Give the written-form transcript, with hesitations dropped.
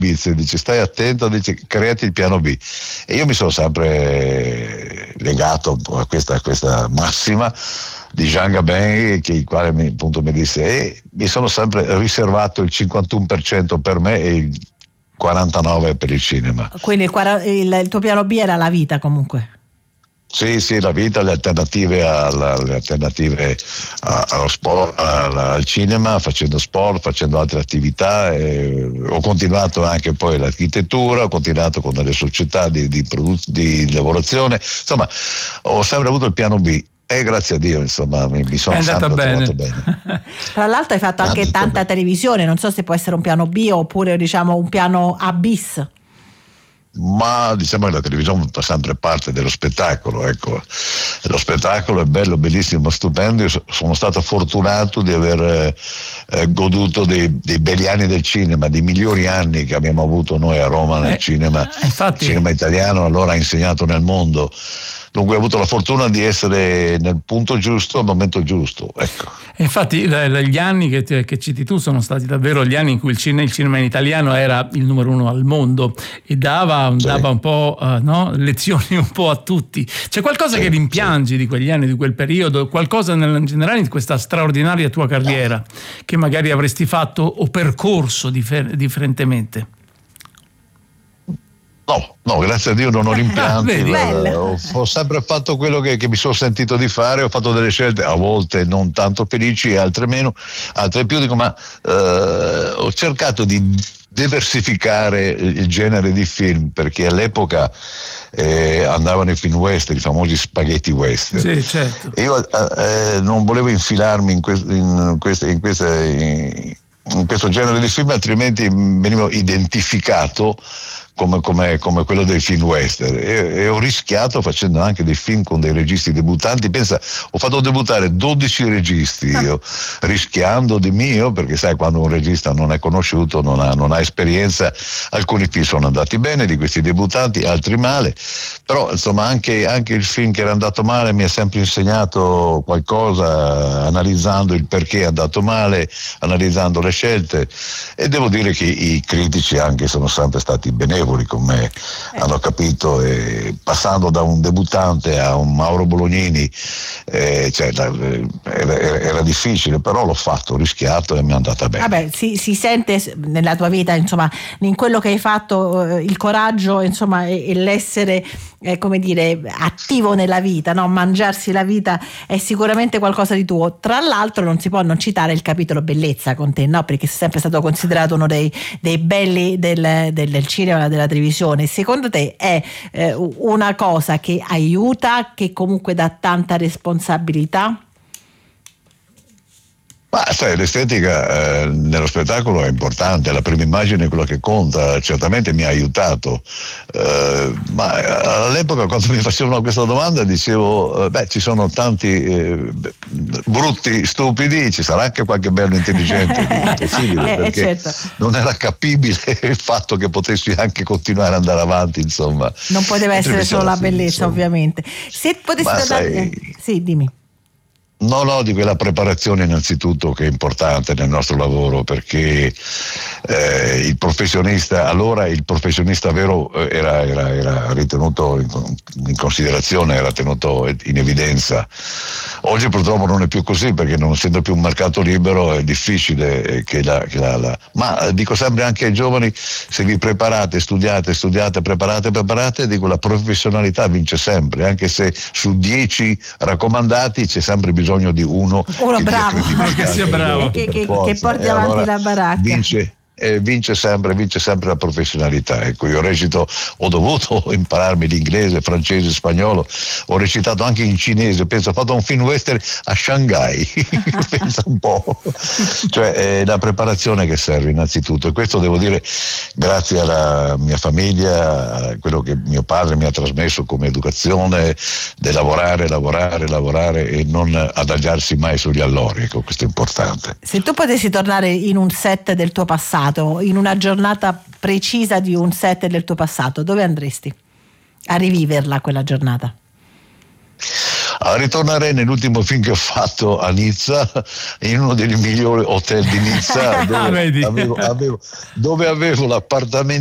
servizio, dice stai attento, dice creati il piano B. E io mi sono sempre legato a questa massima di Jean Gabin, il quale appunto mi disse, e mi sono sempre riservato il 51% per me e il 49% per il cinema. Quindi il tuo piano B era la vita comunque. Sì, la vita, le alternative allo sport, al cinema, facendo sport, facendo altre attività. Ho continuato anche poi l'architettura, ho continuato con delle società di lavorazione, insomma ho sempre avuto il piano B. E grazie a Dio, insomma, mi sono sempre trovato bene. Tra l'altro hai fatto anche tanta televisione, non so se può essere un piano B oppure diciamo un piano A bis. Ma diciamo che la televisione fa sempre parte dello spettacolo, ecco. Lo spettacolo è bello, bellissimo, stupendo. Io sono stato fortunato di aver goduto dei belli anni del cinema, dei migliori anni che abbiamo avuto noi a Roma nel cinema. Infatti, il cinema italiano allora ha insegnato nel mondo. Dunque ho avuto la fortuna di essere nel punto giusto al momento giusto, ecco. Infatti gli anni che citi tu sono stati davvero gli anni in cui il cinema in italiano era il numero 1 al mondo e dava un po' lezioni un po' a tutti. C'è qualcosa che rimpiangi di quegli anni, di quel periodo, qualcosa in generale di questa straordinaria tua carriera che magari avresti fatto o percorso differentemente? No, grazie a Dio non ho rimpianti. Ho sempre fatto quello che mi sono sentito di fare, ho fatto delle scelte a volte non tanto felici, altre meno, altre più, ma ho cercato di diversificare il genere di film, perché all'epoca andavano i film western, i famosi spaghetti western. Sì, certo. E io non volevo infilarmi in questo genere di film, altrimenti venivo identificato come quello dei film western, e ho rischiato facendo anche dei film con dei registi debuttanti. Pensa, ho fatto debuttare 12 registi io, rischiando di mio, perché sai, quando un regista non è conosciuto, non ha esperienza, alcuni film sono andati bene di questi debuttanti, altri male, però insomma anche il film che era andato male mi ha sempre insegnato qualcosa, analizzando il perché è andato male, analizzando le scelte, e devo dire che i critici anche sono sempre stati benevoli con me, hanno capito, passando da un debuttante a un Mauro Bolognini, era difficile, però l'ho fatto, ho rischiato e mi è andata bene. Vabbè, si sente nella tua vita, insomma, in quello che hai fatto, il coraggio, insomma, e l'essere come dire, attivo nella vita, no? Mangiarsi la vita è sicuramente qualcosa di tuo. Tra l'altro non si può non citare il capitolo bellezza con te, no? Perché sei sempre stato considerato uno dei belli del cinema, della televisione. Secondo te è una cosa che aiuta, che comunque dà tanta responsabilità? Ma sai, l'estetica nello spettacolo è importante, la prima immagine è quella che conta, certamente mi ha aiutato, ma all'epoca quando mi facevano questa domanda dicevo, ci sono tanti brutti, stupidi, ci sarà anche qualche bello intelligente, possibile, perché certo. Non era capibile il fatto che potessi anche continuare ad andare avanti, insomma. Non poteva essere solo la bellezza, ovviamente. Se potessi tornare... Sì, dimmi. No, di quella preparazione innanzitutto che è importante nel nostro lavoro, perché il professionista vero era ritenuto in considerazione, era tenuto in evidenza. Oggi purtroppo non è più così, perché non essendo più un mercato libero è difficile ma dico sempre anche ai giovani, se vi preparate, studiate, preparate, dico la professionalità vince sempre, anche se su 10 raccomandati c'è sempre bisogno di uno bravo, che sia bravo, che porti avanti la baracca. Vince sempre la professionalità. Ecco, io ho dovuto impararmi l'inglese, francese, spagnolo, ho recitato anche in cinese, penso, ho fatto un film western a Shanghai, pensa un po', cioè è la preparazione che serve innanzitutto, e questo devo dire grazie alla mia famiglia, a quello che mio padre mi ha trasmesso come educazione, di lavorare e non adagiarsi mai sugli allori, ecco, questo è importante. Se tu potessi tornare in un set del tuo passato, in una giornata precisa di un set del tuo passato, dove andresti a riviverla quella giornata? Ritornerei nell'ultimo film che ho fatto a Nizza, in uno dei migliori hotel di Nizza, dove avevo l'appartamento